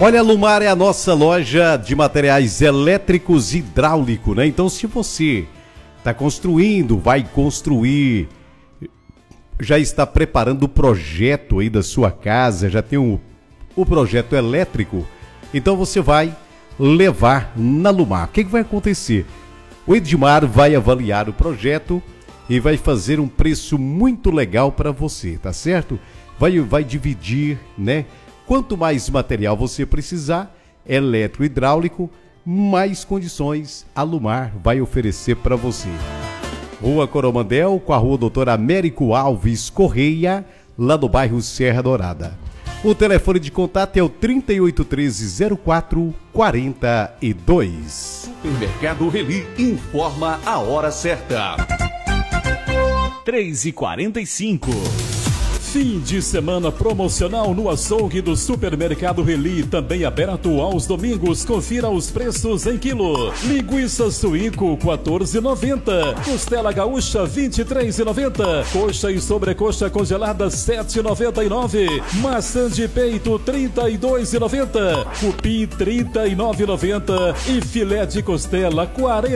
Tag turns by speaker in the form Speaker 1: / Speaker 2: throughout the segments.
Speaker 1: Olha, a Lumar é a nossa loja de materiais elétricos e hidráulicos, né? Então, se você está construindo, vai construir, já está preparando o projeto aí da sua casa, já tem o projeto elétrico, então você vai levar na Lumar. O que vai acontecer? O Edmar vai avaliar o projeto e vai fazer um preço muito legal para você, tá certo? Vai dividir, né? Quanto mais material você precisar, eletro e hidráulico, mais condições a Lumar vai oferecer para você. Rua Coromandel, com a Rua Doutor Américo Alves Correia, lá no bairro Serra Dourada. O telefone de contato é o 3813-0442.
Speaker 2: Supermercado Reli informa a hora certa. 3h45. Fim de semana promocional no açougue do Supermercado Reli, também aberto aos domingos. Confira os preços em quilo. Linguiça suíco, 14,90. Costela gaúcha, 23,90. Coxa e sobrecoxa congelada, 7,99. Maçã de peito, 32,90. Cupim, 39,90. E filé de costela,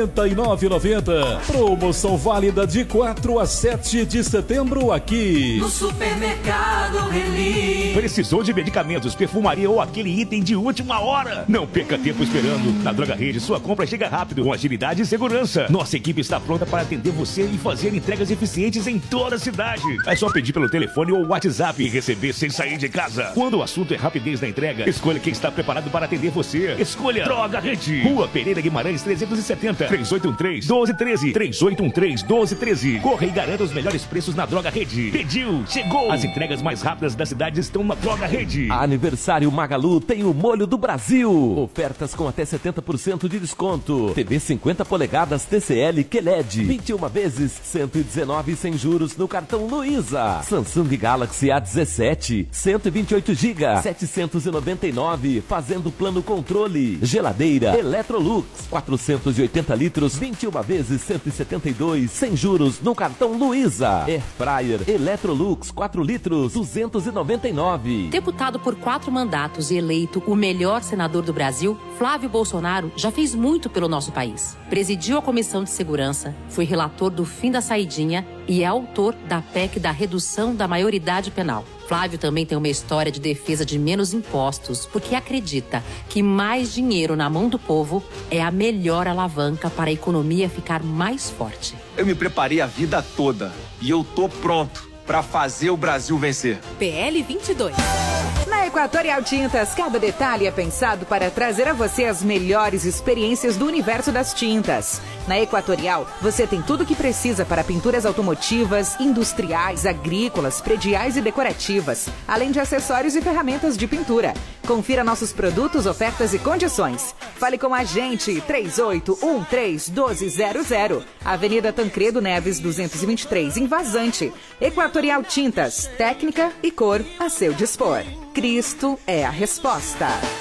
Speaker 2: 49,90. Promoção válida de 4 a 7 de setembro aqui
Speaker 3: no Supermercado Reli.
Speaker 4: Precisou de medicamentos, perfumaria ou aquele item de última hora? Não perca tempo esperando. Na Droga Rede, sua compra chega rápido, com agilidade e segurança. Nossa equipe está pronta para atender você e fazer entregas eficientes em toda a cidade. É só pedir pelo telefone ou WhatsApp e receber sem sair de casa. Quando o assunto é rapidez na entrega, escolha quem está preparado para atender você. Escolha Droga Rede. Rua Pereira Guimarães 370, 3813-1213, 3813-1213. Corra e garanta os melhores preços na Droga Rede. Pediu, chegou. As entregas mais rápidas da cidade estão na Droga Rede.
Speaker 5: Aniversário Magalu tem o molho do Brasil. Ofertas com até 70% de desconto. TV 50 polegadas TCL QLED. 21 vezes 119 sem juros no cartão Luiza. Samsung Galaxy A17 128 GB 799 fazendo plano controle. Geladeira Electrolux 480 litros 21 vezes 172 sem juros no cartão Luiza. Air Fryer Electrolux 4 litros, 299.
Speaker 6: Deputado por 4 mandatos e eleito o melhor senador do Brasil, Flávio Bolsonaro já fez muito pelo nosso país. Presidiu a Comissão de Segurança, foi relator do fim da saidinha e é autor da PEC da redução da maioridade penal. Flávio também tem uma história de defesa de menos impostos, porque acredita que mais dinheiro na mão do povo é a melhor alavanca para a economia ficar mais forte.
Speaker 7: Eu me preparei a vida toda e eu tô pronto para fazer o Brasil vencer.
Speaker 8: PL 22. Na Equatorial Tintas, cada detalhe é pensado para trazer a você as melhores experiências do universo das tintas. Na Equatorial, você tem tudo o que precisa para pinturas automotivas, industriais, agrícolas, prediais e decorativas, além de acessórios e ferramentas de pintura. Confira nossos produtos, ofertas e condições. Fale com a gente, 3813-1200. Avenida Tancredo Neves, 223, em Vazante. Equatorial Tintas, técnica e cor a seu dispor. Cristo é a resposta.